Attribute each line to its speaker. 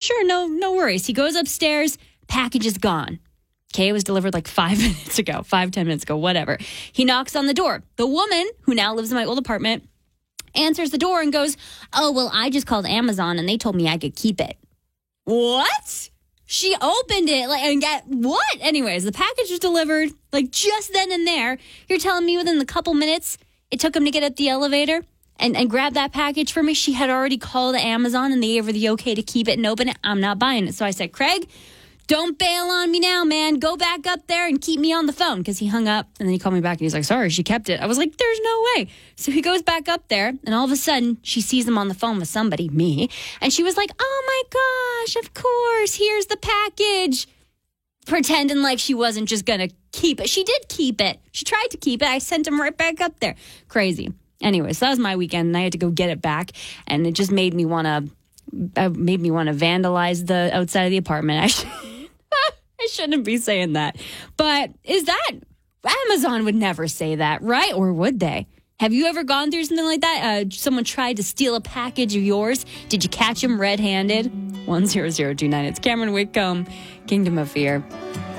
Speaker 1: sure, no worries. He goes upstairs, package is gone. Okay, it was delivered like 10 minutes ago, whatever. He knocks on the door. The woman, who now lives in my old apartment, answers the door and goes, oh, well, I just called Amazon and they told me I could keep it. What? She opened it and get what? Anyways, the package was delivered like just then and there. You're telling me within the couple minutes it took him to get at the elevator and grab that package for me? She had already called Amazon and they gave her the okay to keep it and open it. I'm not buying it. So I said, Craig, don't bail on me now, man. Go back up there and keep me on the phone. Because he hung up and then he called me back and he's like, sorry, she kept it. I was like, there's no way. So he goes back up there and all of a sudden she sees him on the phone with somebody, me. And she was like, oh my gosh, of course. Here's the package. Pretending like she wasn't just going to keep it. She did keep it. She tried to keep it. I sent him right back up there. Crazy. Anyway, so that was my weekend and I had to go get it back. And it just made me want to vandalize the outside of the apartment. I shouldn't be saying that. But Amazon would never say that, right? Or would they? Have you ever gone through something like that? Someone tried to steal a package of yours. Did you catch him red-handed? 10029. It's Cameron Whitcomb, Kingdom of Fear.